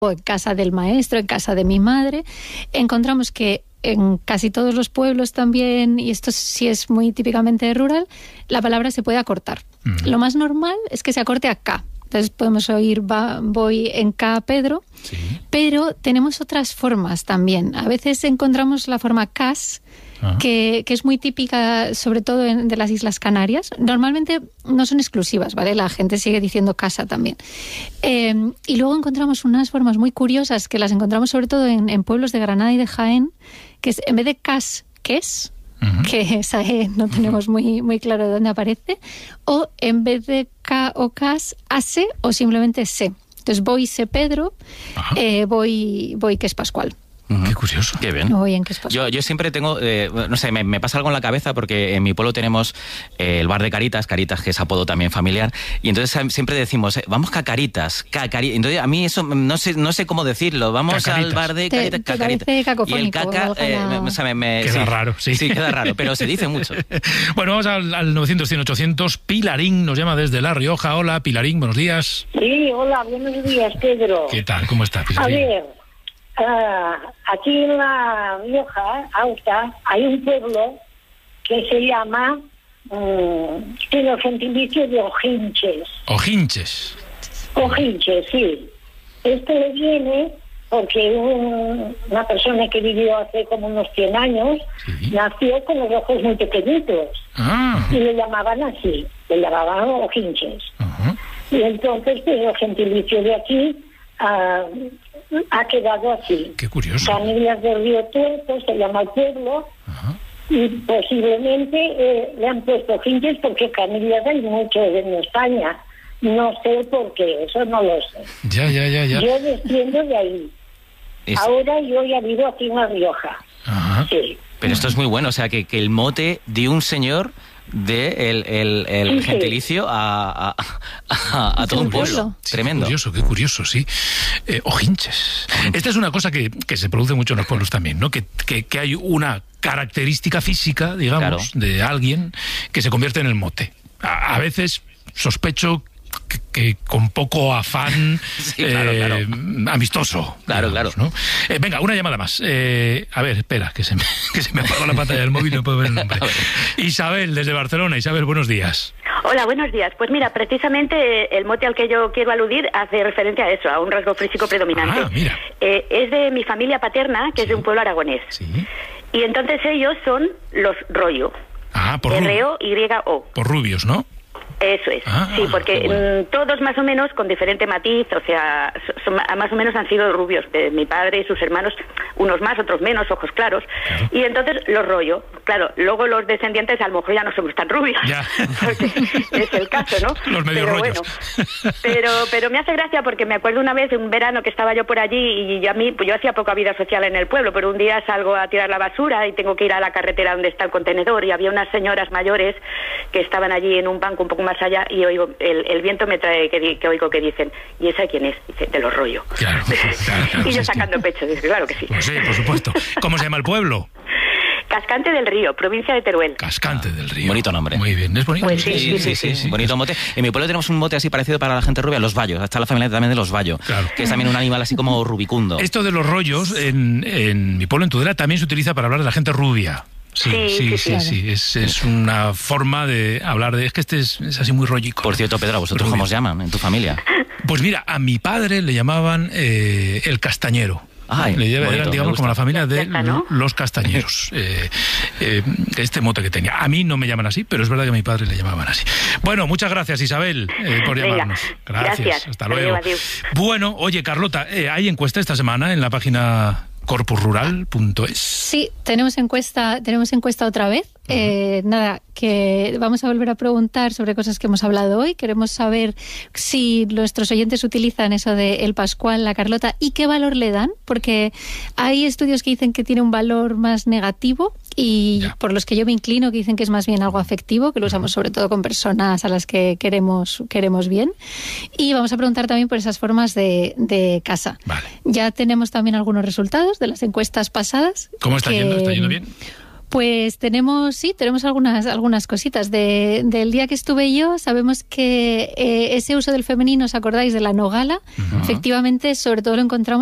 o en casa del maestro, en casa de mi madre. Encontramos que en casi todos los pueblos también, y esto sí es muy típicamente rural, la palabra se puede acortar. Lo más normal es que se acorte a K. Entonces podemos oír voy en K Pedro, sí. Pero tenemos otras formas también. A veces encontramos la forma cas, que es muy típica, sobre todo de las Islas Canarias. Normalmente no son exclusivas, ¿vale? La gente sigue diciendo casa también. Y luego encontramos unas formas muy curiosas que las encontramos sobre todo en pueblos de Granada y de Jaén, que es en vez de cas, ques, que esa no tenemos muy claro de dónde aparece, o en vez de K o cas, ase o simplemente se. Entonces voy se Pedro, voy que es Pascual. Qué curioso. Qué bien. Yo siempre tengo, no sé, me pasa algo en la cabeza porque en mi pueblo tenemos el bar de Caritas, que es apodo también familiar, y entonces siempre decimos, vamos Cacaritas. Entonces a mí eso no sé cómo decirlo, vamos Cacaritas. Al bar de Caritas, Cacaritas. Y el caca, queda raro, sí. Sí, queda raro, pero se dice mucho. Bueno, vamos al 900-100-800. Pilarín nos llama desde La Rioja. Hola, Pilarín, buenos días. Sí, hola, buenos días, Pedro. ¿Qué tal? ¿Cómo está, Pilarín? A ver, aquí en La Rioja Alta hay un pueblo que se llama, tiene el gentilicio de Ojinches. Ojinches. Ojinches, sí. Esto le viene porque una persona que vivió hace como unos 100 años, sí, nació con los ojos muy pequeñitos. Y le llamaban así, le llamaban Ojinches. Y entonces, pues, el gentilicio de aquí ha quedado así. Qué curioso. Canillas del Río Tuerto se llama el pueblo. Y posiblemente le han puesto Ojinches porque Canillas hay mucho en España. No sé por qué, eso no lo sé. Ya. Yo desciendo de ahí. Ahora yo ya vivo aquí en La Rioja. Sí. Pero esto es muy bueno, o sea, que el mote de un señor de el gentilicio a todo un pueblo. Sí, tremendo. Qué curioso, sí. Ojinches. Esta es una cosa que se produce mucho en los pueblos también, ¿no? Que hay una característica física, digamos, claro, de alguien que se convierte en el mote. A veces sospecho que con poco afán sí, claro. amistoso. Claro. ¿No? Venga, una llamada más. A ver, espera, que se me apagó la pantalla del móvil y no puedo ver el nombre. Isabel, desde Barcelona. Isabel, buenos días. Hola, buenos días. Pues mira, precisamente el mote al que yo quiero aludir hace referencia a eso, a un rasgo físico predominante. Mira. Es de mi familia paterna, que es de un pueblo aragonés. Sí. Y entonces ellos son los Rollo. Por R-O-Y-O. Por rubios, ¿no? Eso es, sí, porque todos más o menos con diferente matiz, o sea, más o menos han sido rubios, mi padre y sus hermanos, unos más, otros menos, ojos claros, y entonces los Rollo. Claro, luego los descendientes a lo mejor ya no somos tan rubios, porque es el caso, ¿no? Los medio rollos. Bueno, pero me hace gracia porque me acuerdo una vez de un verano que estaba yo por allí y yo hacía poca vida social en el pueblo, pero un día salgo a tirar la basura y tengo que ir a la carretera donde está el contenedor y había unas señoras mayores que estaban allí en un banco un poco más allá y oigo, el viento me trae que oigo que dicen, ¿y esa quién es? Dice, de los Rollo. Claro, y yo sacando pecho, dice, claro que sí. Pues sí, por supuesto. ¿Cómo se llama el pueblo? Cascante del Río, provincia de Teruel. Cascante del Río. Bonito nombre. Muy bien, es bonito. Pues sí. Bonito mote. En mi pueblo tenemos un mote así parecido para la gente rubia, los Vallos. Está la familia también de los Vallos, claro, que es también un animal así como rubicundo. Esto de los rollos, en mi pueblo, en Tudela, también se utiliza para hablar de la gente rubia. Sí. Es una forma de hablar de... Es que este es así muy rollico. Por cierto, Pedro, ¿a vosotros cómo os llaman en tu familia? Pues mira, a mi padre le llamaban el castañero. Eran, digamos, como la familia de los castañeros. Este mote que tenía. A mí no me llaman así, pero es verdad que a mi padre le llamaban así. Bueno, muchas gracias, Isabel, por llamarnos. Gracias. Hasta luego. Adiós. Bueno, oye, Carlota, ¿hay encuesta esta semana en la página corpusrural.es? Sí, tenemos encuesta otra vez. Nada, que vamos a volver a preguntar sobre cosas que hemos hablado hoy. Queremos saber si nuestros oyentes utilizan eso de el Pascual, la Carlota, y qué valor le dan, porque hay estudios que dicen que tiene un valor más negativo y por los que yo me inclino, que dicen que es más bien algo afectivo, que lo usamos sobre todo con personas a las que queremos bien. Y vamos a preguntar también por esas formas de casa. Vale. Ya tenemos también algunos resultados de las encuestas pasadas. ¿Cómo está yendo? ¿Está yendo bien? Pues tenemos algunas cositas. Del día que estuve yo, sabemos que ese uso del femenino, ¿os acordáis de la nogala? Efectivamente, sobre todo lo encontramos